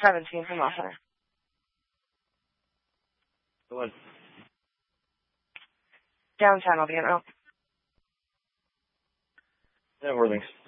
17 from Austin. What? Downtown, I'll be in. Oh. Yeah, Worthings.